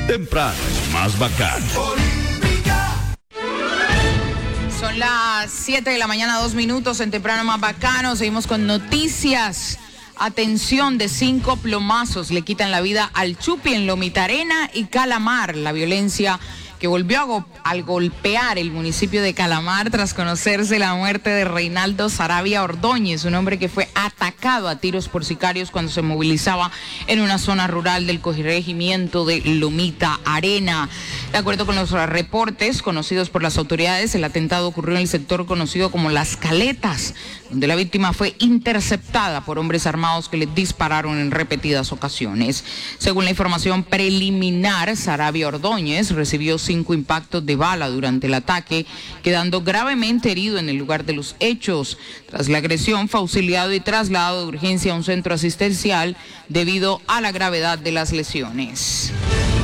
Temprano es más bacano. Son las 7 de la mañana, 2 minutos en Temprano Más Bacano. Seguimos con noticias. Atención, de 5 plomazos le quitan la vida al Chupi en Lomita Arena y Calamar. La violencia que volvió al golpear el municipio de Calamar tras conocerse la muerte de Reinaldo Saravia Ordóñez, un hombre que fue atacado a tiros por sicarios cuando se movilizaba en una zona rural del corregimiento de Lomita Arena. De acuerdo con los reportes conocidos por las autoridades, el atentado ocurrió en el sector conocido como Las Caletas, donde la víctima fue interceptada por hombres armados que le dispararon en repetidas ocasiones. Según la información preliminar, Saravia Ordóñez recibió 5 impactos de bala durante el ataque, quedando gravemente herido en el lugar de los hechos. Tras la agresión fue auxiliado y trasladado de urgencia a un centro asistencial debido a la gravedad de las lesiones.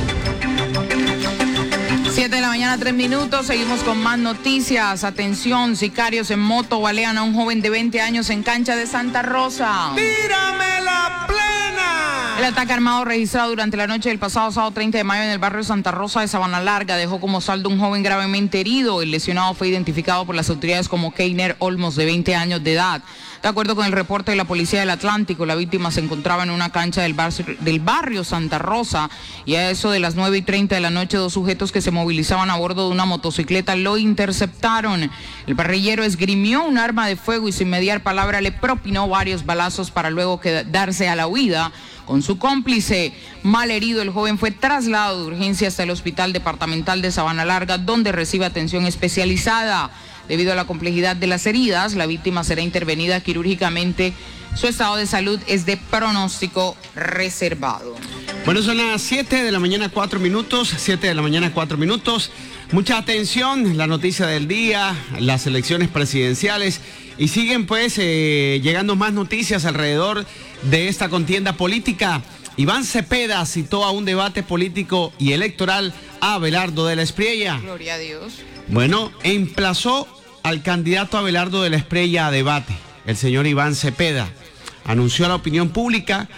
7 de la mañana, 3 minutos, seguimos con más noticias. Atención, sicarios en moto balean a un joven de 20 años en cancha de Santa Rosa. ¡Tírame la plena! El ataque armado registrado durante la noche del pasado sábado 30 de mayo en el barrio Santa Rosa de Sabana Larga dejó como saldo un joven gravemente herido. El lesionado fue identificado por las autoridades como Keiner Olmos, de 20 años de edad. De acuerdo con el reporte de la Policía del Atlántico, la víctima se encontraba en una cancha del barrio Santa Rosa y a eso de las 9:30 de la noche 2 sujetos que se movilizaban a bordo de una motocicleta lo interceptaron. El parrillero esgrimió un arma de fuego y sin mediar palabra le propinó varios balazos para luego darse a la huida. Con su cómplice malherido, el joven fue trasladado de urgencia hasta el Hospital Departamental de Sabana Larga, donde recibe atención especializada. Debido a la complejidad de las heridas, la víctima será intervenida quirúrgicamente. Su estado de salud es de pronóstico reservado. Bueno, son las 7 de la mañana, 4 minutos. 7 de la mañana, 4 minutos. Mucha atención, la noticia del día, las elecciones presidenciales. Y siguen pues llegando más noticias alrededor de esta contienda política. Iván Cepeda citó a un debate político y electoral a Abelardo de la Espriella. Gloria a Dios. Bueno, emplazó al candidato Abelardo de la Espriella a debate. El señor Iván Cepeda anunció a la opinión pública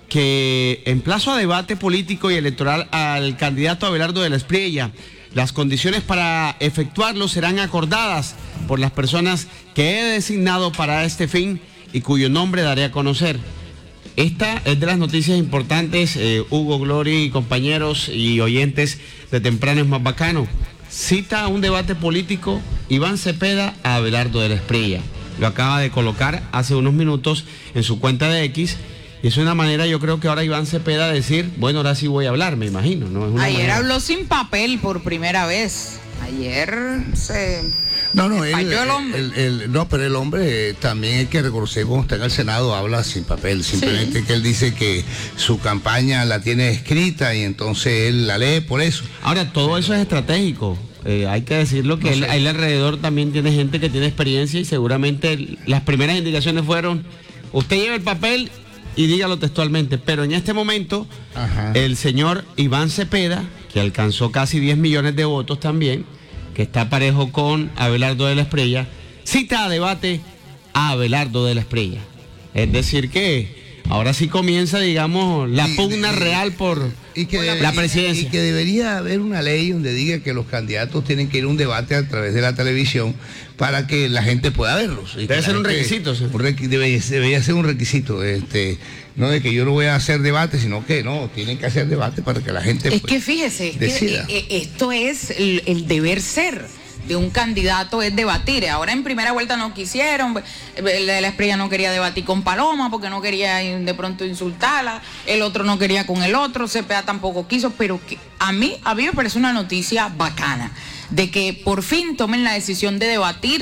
que emplazó a debate político y electoral al candidato Abelardo de la Espriella. Las condiciones para efectuarlo serán acordadas por las personas que he designado para este fin y cuyo nombre daré a conocer. Esta es de las noticias importantes, Hugo, Glory y compañeros y oyentes de Temprano es Más Bacano. Cita a un debate político Iván Cepeda a Abelardo de la Espriella. Lo acaba de colocar hace unos minutos en su cuenta de X. Y es una manera, yo creo que ahora Iván Cepeda decir, bueno, ahora sí voy a hablar, me imagino, ¿no? Es una Ayer manera. habló sin papel por primera vez. Ayer se... No, falló el hombre. No, pero el hombre también hay que reconocer, cuando está en el Senado, habla sin papel. Simplemente que él dice que su campaña la tiene escrita y entonces él la lee por eso. Ahora, todo eso es estratégico. Hay que decirlo que él alrededor también tiene gente que tiene experiencia y seguramente las primeras indicaciones fueron, usted lleva el papel y dígalo textualmente, pero en este momento el señor Iván Cepeda, que alcanzó casi 10 millones de votos también, que está parejo con Abelardo de la Espriella, cita a debate a Abelardo de la Espriella. Es decir que ahora sí comienza, digamos, la pugna real por la presidencia. Y que debería haber una ley donde diga que los candidatos tienen que ir a un debate a través de la televisión para que la gente pueda verlos. Debe ser un requisito. Sí. Debería ser un requisito. No de que yo no voy a hacer debate, sino que no, tienen que hacer debate para que la gente Es que fíjese, decida. Esto es el deber ser de un candidato, es debatir. Ahora en primera vuelta no quisieron, el de la Espriella no quería debatir con Paloma porque no quería de pronto insultarla, el otro no quería con el otro, Cepeda tampoco quiso, pero que a mí me parece una noticia bacana, de que por fin tomen la decisión de debatir.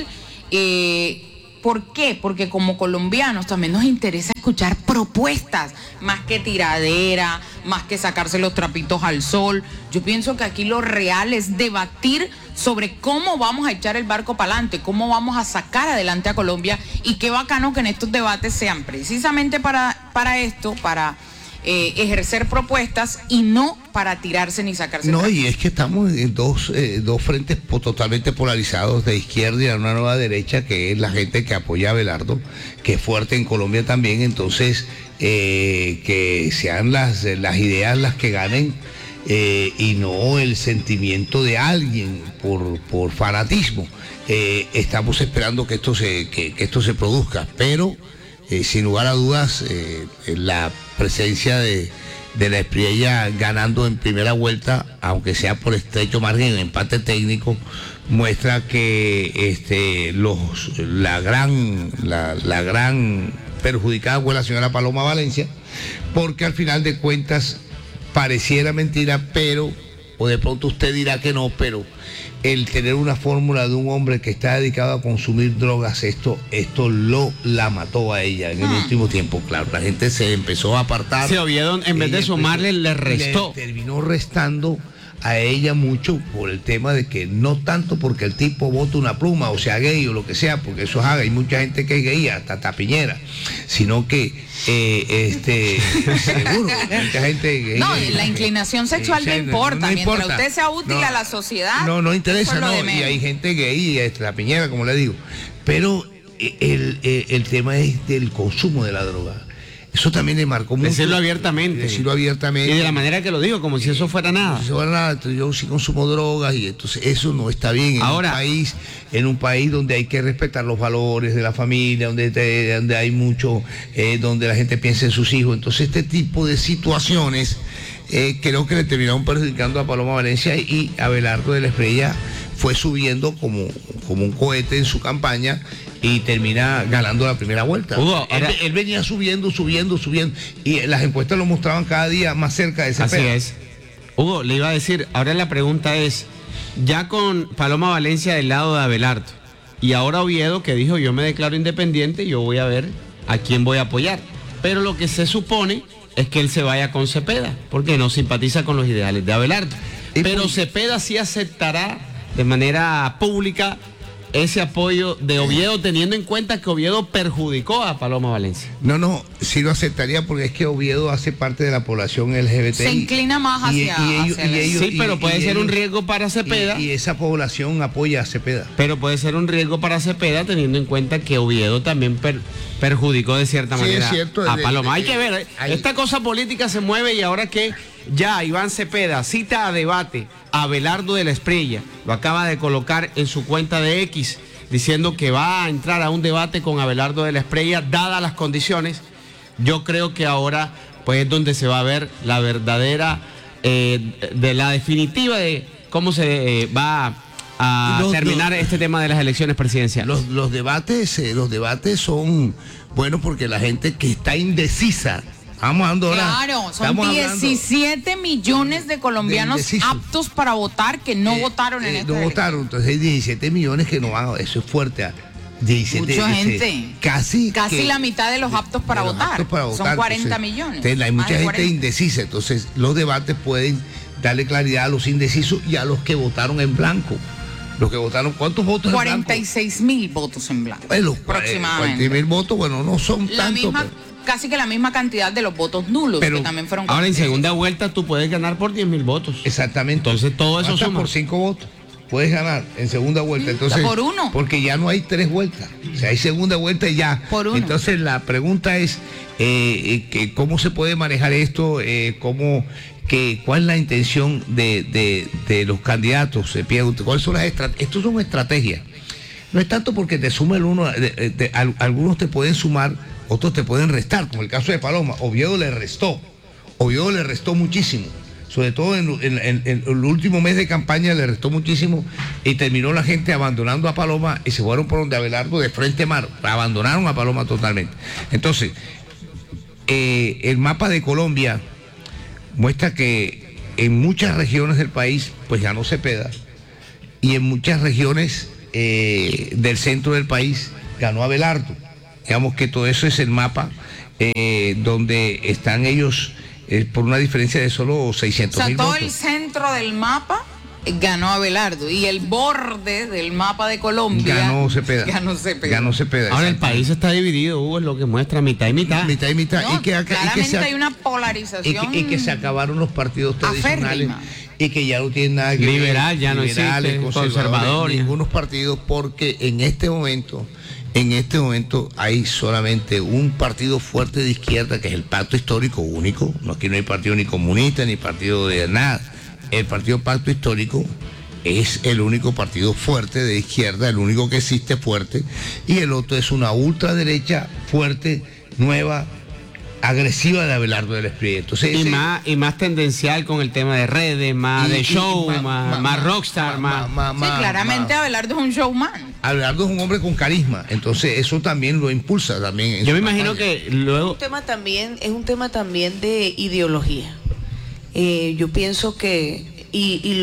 ¿Por qué? Porque como colombianos también nos interesa escuchar propuestas, más que tiradera, más que sacarse los trapitos al sol. Yo pienso que aquí lo real es debatir sobre cómo vamos a echar el barco para adelante, cómo vamos a sacar adelante a Colombia, y qué bacano que en estos debates sean precisamente para esto, para ejercer propuestas y no para tirarse ni sacarse. No, y es que estamos en dos frentes totalmente polarizados, de izquierda y una nueva derecha, que es la gente que apoya a Abelardo, que es fuerte en Colombia también. Entonces, que sean las ideas las que ganen y no el sentimiento de alguien por fanatismo. Estamos esperando que esto se produzca, pero sin lugar a dudas la presencia de la Espriella ganando en primera vuelta, aunque sea por estrecho margen en empate técnico, muestra que la gran perjudicada fue la señora Paloma Valencia, porque al final de cuentas pareciera mentira, pero, o de pronto usted dirá que no, pero el tener una fórmula de un hombre que está dedicado a consumir drogas, esto la mató a ella en el último tiempo. Claro, la gente se empezó a apartar. Sí, Oviedo, en vez de sumarle, le restó. Le terminó restando a ella mucho por el tema de que no tanto porque el tipo bota una pluma o sea gay o lo que sea, porque eso haga, hay mucha gente que es gay, hasta Piñera, sino que seguro, mucha gente gay. No, la inclinación sexual no importa, mientras usted sea útil a la sociedad. No interesa, no, y hay gente gay, la Piñera, como le digo, pero el tema es del consumo de la droga. Eso también le marcó mucho. Decirlo abiertamente. Y de la manera que lo digo, como si eso fuera nada. Yo sí consumo drogas y entonces eso no está bien en un país donde hay que respetar los valores de la familia, donde hay mucho, donde la gente piensa en sus hijos. Entonces este tipo de situaciones creo que le terminaron perjudicando a Paloma Valencia, y Abelardo de la Espriella fue subiendo como un cohete en su campaña y termina ganando la primera vuelta. Hugo, él venía subiendo y las encuestas lo mostraban cada día más cerca de ese Cepeda. Así es. Hugo, le iba a decir, ahora la pregunta es, ya con Paloma Valencia del lado de Abelardo y ahora Oviedo que dijo yo me declaro independiente, yo voy a ver a quién voy a apoyar, pero lo que se supone es que él se vaya con Cepeda porque no simpatiza con los ideales de Abelardo, pero Cepeda sí aceptará de manera pública ese apoyo de Oviedo, teniendo en cuenta que Oviedo perjudicó a Paloma Valencia. No, sí lo aceptaría, porque es que Oviedo hace parte de la población LGBT. Se inclina más hacia ellos. Sí, pero puede ser un riesgo para Cepeda. Y esa población apoya a Cepeda. Pero puede ser un riesgo para Cepeda, teniendo en cuenta que Oviedo también perjudicó de cierta manera a Paloma. Hay que ver, esta cosa política se mueve, y ahora que ya Iván Cepeda cita a debate a Abelardo de la Espriella, lo acaba de colocar en su cuenta de X, diciendo que va a entrar a un debate con Abelardo de la Espriella, dadas las condiciones. Yo creo que ahora pues es donde se va a ver la verdadera, de la definitiva de cómo se va a terminar este tema de las elecciones presidenciales. Los debates son buenos porque la gente que está indecisa. Claro, son 17 millones de colombianos aptos para votar que no votaron en esta elección. Votaron, entonces hay 17 millones que no van, eso es fuerte. 17, mucha gente. Casi la mitad de los aptos para votar. Son 40 millones. Hay mucha gente indecisa, entonces los debates pueden darle claridad a los indecisos y a los que votaron en blanco. Los que votaron, ¿cuántos votos 46.000 votos en blanco. Aproximadamente. 40.000 votos, bueno, no son tantos. Casi que la misma cantidad de los votos nulos, que también fueron. Ahora en segunda vuelta tú puedes ganar por 10.000 votos. Exactamente. Entonces todo eso suma. Por 5 votos puedes ganar en segunda vuelta. Entonces, por uno. Porque ya no hay 3 vueltas. O sea, hay segunda vuelta y ya. Por uno. Entonces la pregunta es que cómo se puede manejar esto, cuál es la intención de los candidatos. ¿Cuáles son las estrategias? Esto son estrategias. No es tanto porque te suma el uno, algunos te pueden sumar, otros te pueden restar, como el caso de Paloma. Oviedo le restó muchísimo, sobre todo en el último mes de campaña le restó muchísimo, y terminó la gente abandonando a Paloma y se fueron por donde Abelardo de frente mar, abandonaron a Paloma totalmente. Entonces, el mapa de Colombia muestra que en muchas regiones del país pues ganó Cepeda, y en muchas regiones del centro del país ganó Abelardo. Digamos que todo eso es el mapa donde están ellos por una diferencia de solo 600.000 votos. O sea, todo el centro del mapa ganó Abelardo, y el borde del mapa de Colombia ganó Cepeda. Ahora el país está dividido, Hugo, es lo que muestra mitad y mitad. No, claramente hay una polarización. Y que se acabaron los partidos tradicionales. Y que ya no tienen nada que liberal, ya no existe, conservador, ningunos partidos, porque en este momento hay solamente un partido fuerte de izquierda, que es el Pacto Histórico único. Aquí no hay partido ni comunista ni partido de nada. el partido Pacto Histórico es el único partido fuerte de izquierda, el único que existe fuerte, y el otro es una ultraderecha fuerte, nueva, agresiva de Abelardo del Espriella. Entonces, y más tendencial con el tema de redes, más de show, más rockstar, más. Sí, claramente Abelardo es un showman. Abelardo es un hombre con carisma, entonces eso también lo impulsa también. Yo me imagino que luego Es un tema también de ideología. Yo pienso que y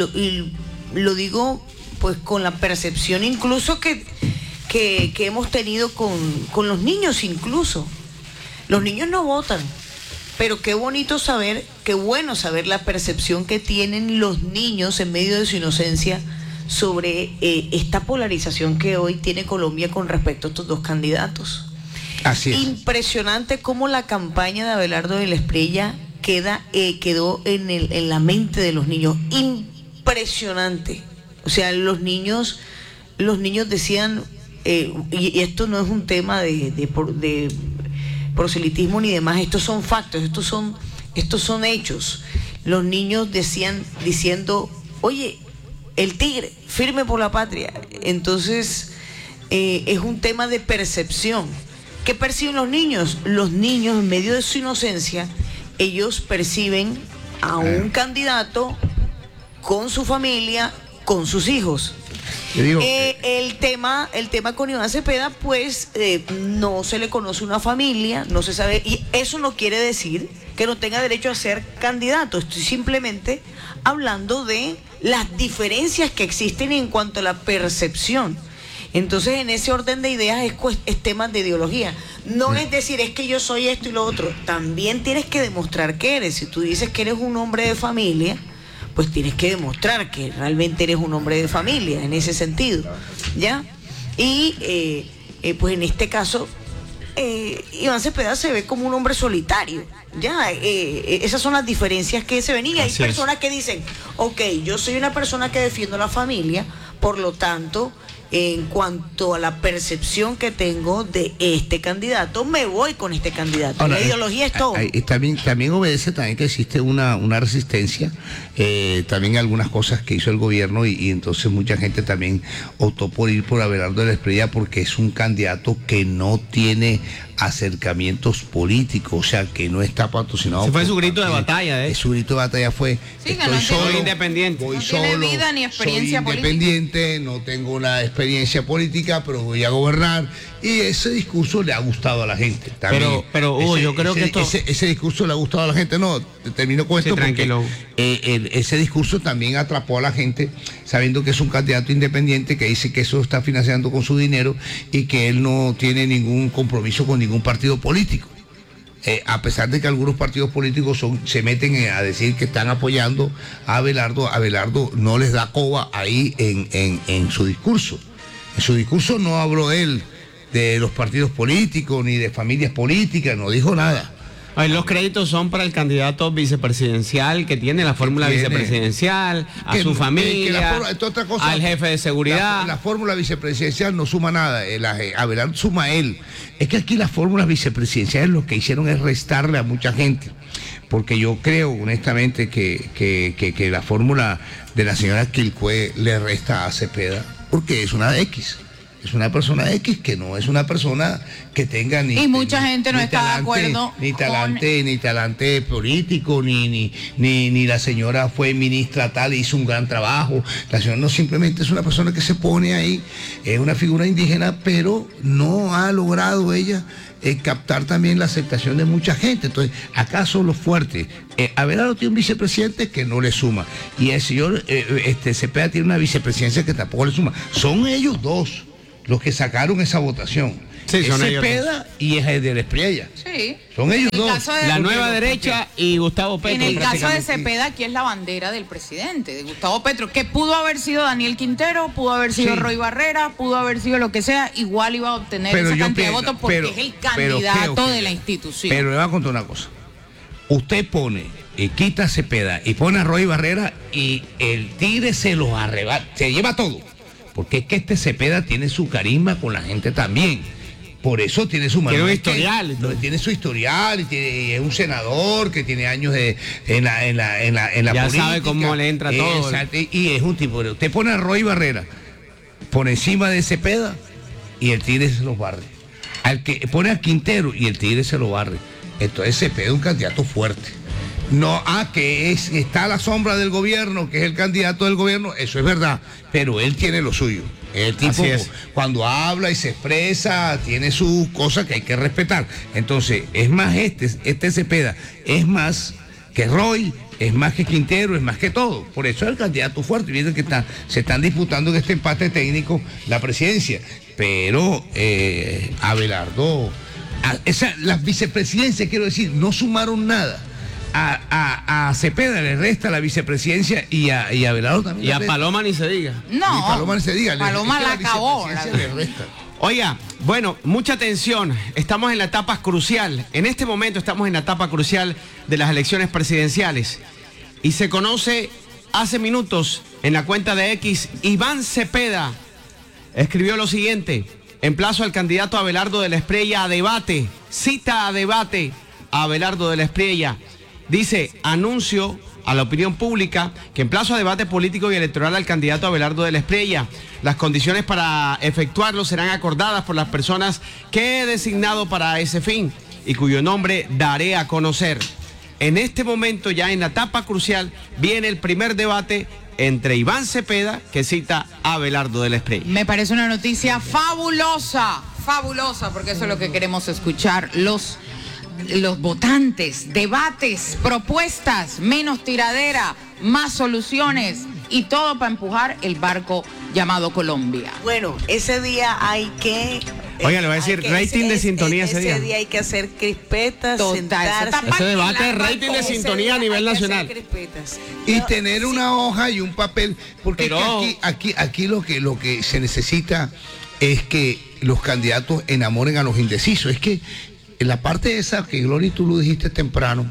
lo digo pues con la percepción incluso que hemos tenido con los niños incluso. Los niños no votan, pero qué bonito saber, qué bueno saber la percepción que tienen los niños en medio de su inocencia sobre esta polarización que hoy tiene Colombia con respecto a estos dos candidatos. Así es. Impresionante cómo la campaña de Abelardo del Espriella quedó en la mente de los niños. Impresionante. O sea, los niños decían, y esto no es un tema de proselitismo ni demás, estos son factos, estos son hechos. Los niños diciendo, oye, el tigre, firme por la patria. Entonces, es un tema de percepción. ¿Qué perciben los niños? Los niños, en medio de su inocencia, ellos perciben a un candidato con su familia, con sus hijos. Digo, el tema con Iván Cepeda, pues no se le conoce una familia, no se sabe, y eso no quiere decir que no tenga derecho a ser candidato. Estoy simplemente hablando de las diferencias que existen en cuanto a la percepción. Entonces, en ese orden de ideas es tema de ideología. No es decir, es que yo soy esto y lo otro. También tienes que demostrar que eres. Si tú dices que eres un hombre de familia, pues tienes que demostrar que realmente eres un hombre de familia, en ese sentido, ¿ya? Y pues en este caso, Iván Cepeda se ve como un hombre solitario, ¿ya? Esas son las diferencias que se ven. Y hay personas que dicen, ok, yo soy una persona que defiendo la familia, por lo tanto, en cuanto a la percepción que tengo de este candidato, me voy con este candidato. Ahora, la ideología es todo. También obedece también que existe una resistencia, también algunas cosas que hizo el gobierno y entonces mucha gente también optó por ir por Abelardo de la Espriella porque es un candidato que no tiene acercamientos políticos, o sea, que no está patrocinado. Se fue su grito de batalla, Su grito de batalla fue, sí, que no soy independiente. No tiene vida ni experiencia política. Soy independiente, no tengo una experiencia política, pero voy a gobernar. Y ese discurso le ha gustado a la gente también. Pero Hugo, yo creo que ese discurso le ha gustado a la gente. No, termino con esto tranquilo. Porque ese discurso también atrapó a la gente, sabiendo que es un candidato independiente que dice que eso está financiando con su dinero y que él no tiene ningún compromiso con ningún partido político. A pesar de que algunos partidos políticos se meten a decir que están apoyando a Abelardo no les da coba ahí en su discurso. En su discurso no habló él de los partidos políticos ni de familias políticas, no dijo nada. Los créditos son para el candidato vicepresidencial que tiene la fórmula vicepresidencial, a su familia, al jefe de seguridad. La fórmula vicepresidencial no suma nada, Abelardo suma a él. Es que aquí las fórmulas vicepresidenciales lo que hicieron es restarle a mucha gente. Porque yo creo honestamente que la fórmula de la señora Quilcue le resta a Cepeda, porque es una X. Es una persona X que no es una persona que tenga y mucha gente no está de acuerdo ni talante político, ni la señora fue ministra tal, hizo un gran trabajo. La señora no, simplemente es una persona que se pone ahí, es una figura indígena, pero no ha logrado ella captar también la aceptación de mucha gente. Entonces, acá son los fuertes. Abelardo tiene un vicepresidente que no le suma, y el señor Cepeda tiene una vicepresidencia que tampoco le suma. Son ellos dos los que sacaron esa votación. Sí, son ellos Cepeda y es de la Espriella. Sí. Son ellos dos. La nueva derecha y Gustavo Petro. En el caso de Cepeda, aquí es la bandera del presidente, de Gustavo Petro, que pudo haber sido Daniel Quintero, pudo haber sido Roy Barrera, pudo haber sido lo que sea, igual iba a obtener esa cantidad de votos porque es el candidato de la institución. Pero le voy a contar una cosa. Usted pone, quita a Cepeda y pone a Roy Barrera y el tigre se los arrebata, se lleva todo. Porque es que Cepeda tiene su carisma con la gente también. Por eso tiene su Tiene un manual, historial. tiene su historial y es un senador que tiene años en la Ya política. sabe cómo le entra todo. Exacto, y es un tipo. Usted pone a Roy Barrera por encima de Cepeda y el Tigre se los barre. Al que pone a Quintero y el Tigre se lo barre. Entonces Cepeda es un candidato fuerte. No, está a la sombra del gobierno, que es el candidato del gobierno, eso es verdad, pero él tiene lo suyo. El tipo, Así es. cuando habla y se expresa, tiene sus cosas que hay que respetar. Entonces, es más este Cepeda, es más que Roy, es más que Quintero, es más que todo. Por eso es el candidato fuerte. Miren que se están disputando en este empate técnico la presidencia. Pero Abelardo, las vicepresidencias, quiero decir, no sumaron nada. A Cepeda le resta la vicepresidencia y a Abelardo también. Y a Paloma ni se diga. No, Y Paloma ni se diga. Paloma la acabó. Le resta. Oiga, bueno, mucha atención. Estamos en la etapa crucial. En este momento estamos en la etapa crucial de las elecciones presidenciales. Y se conoce hace minutos en la cuenta de X, Iván Cepeda escribió lo siguiente: emplazo al candidato Abelardo de la Espriella a debate. Cita a debate a Abelardo de la Espriella. Dice, anuncio a la opinión pública que emplazo a debate político y electoral al candidato Abelardo de la Espriella. Las condiciones para efectuarlo serán acordadas por las personas que he designado para ese fin y cuyo nombre daré a conocer. En este momento, ya en la etapa crucial, viene el primer debate entre Iván Cepeda, que cita a Abelardo de la Espriella. Me parece una noticia fabulosa, porque eso es lo que queremos escuchar los votantes. Debates, propuestas, menos tiradera, más soluciones y todo para empujar el barco llamado Colombia. Bueno, ese día hay que... Oiga, le voy a decir, rating de sintonía ese día. Ese día hay que hacer crispetas, Total, sentarse. eso está Ese debate de Ese rating de día sintonía a nivel nacional. Y tener una hoja y un papel, porque Pero- es que aquí lo que se necesita es que los candidatos enamoren a los indecisos. Es que en la parte esa que Gloria, tú lo dijiste temprano,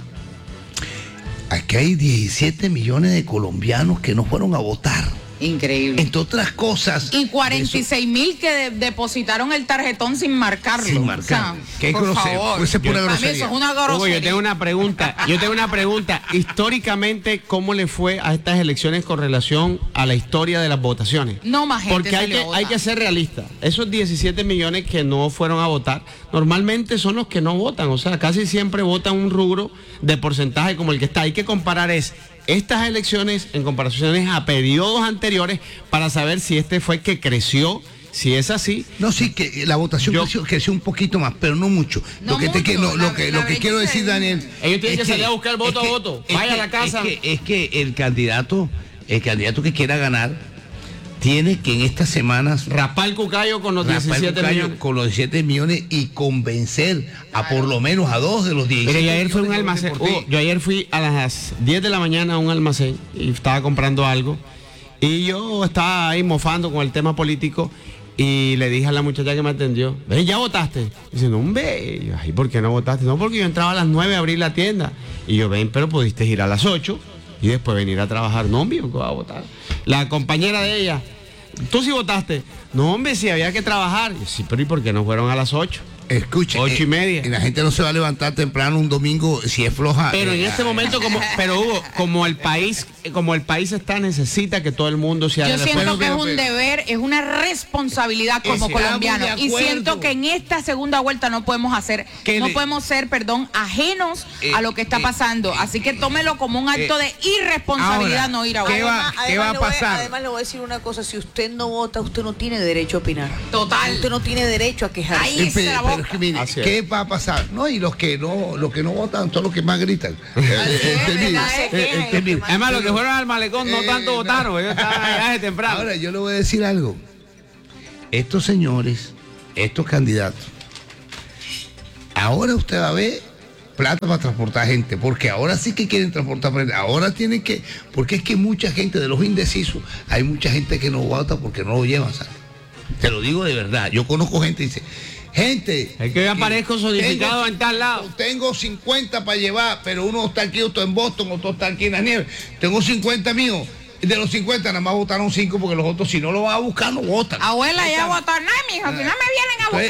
aquí hay 17 millones de colombianos que no fueron a votar. Increíble. Entre otras cosas. Y 46,000 que depositaron el tarjetón sin marcarlo. Sin marcar. O sea, Qué por grosero. favor. Pues es pura Para mí grosería. eso es una Hugo, grosería. yo tengo una pregunta. Históricamente, ¿cómo le fue a estas elecciones con relación a la historia de las votaciones? No más gente Porque salió a votar. hay que ser realistas. Esos 17 millones que no fueron a votar, normalmente son los que no votan. O sea, casi siempre votan un rubro de porcentaje como el que está. Hay que comparar estas elecciones en comparaciones a periodos anteriores para saber si este fue que creció. Si es así, No, sí, que la votación creció un poquito más, pero no mucho. No lo que, mucho, lo que quiero decir, Daniel. ellos tienen es que salir a buscar voto a voto. Vaya a la casa. Es que el candidato que quiera ganar tiene que en estas semanas Raspar el cucayo con los raspar el 17 cucayo millones. con los 17 millones y convencer a por lo menos a 2 de los 17 Mire, yo ayer fui a un millones que almacén. voten por ti. Hugo, yo ayer fui a las 10 de la mañana a un almacén y estaba comprando algo. Y yo estaba ahí mofando con el tema político y le dije a la muchacha que me atendió, ven, ¿ya votaste? Dice, no, hombre. Y yo, ay, ¿por qué no votaste? No, porque yo entraba a las 9 a abrir la tienda. Y yo, ven, pero pudiste ir a las 8 y después venir a trabajar. No, hombre, ¿qué va a votar? La compañera de ella, ¿tú sí votaste? No, hombre, sí, había que trabajar. Yo, sí, pero ¿y por qué no fueron a las 8? Escuche, 8:30. y la gente no se va a levantar temprano un domingo si es floja. Pero en este momento, Hugo, como el país está, necesita que todo el mundo se haga Yo el siento esfuerzo. que es un deber, es una responsabilidad como Estamos colombianos. de Y acuerdo. siento que en esta segunda vuelta no podemos ser, ajenos a lo que está pasando. Así que tómelo como un acto de irresponsabilidad ahora, no ir a ¿qué votar. ¿qué va a pasar? Además le voy a decir una cosa, si usted no vota, usted no tiene derecho a opinar. Total. Usted no tiene derecho a quejarse. Ahí se la boca. Pero es que mire, Así es. ¿qué va a pasar? No, y los que no votan son los que más gritan. Además, los que fueron al malecón no tanto votaron, ellos estaban allá de temprano. Ahora, yo le voy a decir algo. Estos señores, estos candidatos, ahora usted va a ver plata para transportar gente, porque ahora sí que quieren transportar gente. Ahora tienen que, porque es que mucha gente de los indecisos, hay mucha gente que no vota porque no lo llevan, ¿sabes? Te lo digo de verdad. Yo conozco gente que dice, gente. Es que yo aparezco zonificado tengo- en tal lado. Tengo 50 para llevar, pero uno está aquí, otro en Boston, otro está aquí en la nieve. Tengo 50 míos. De los 50 nada más votaron 5 porque los otros, si no lo van a buscar, no votan. Abuela, ya votó. No, mijo, si no me vienen a buscar,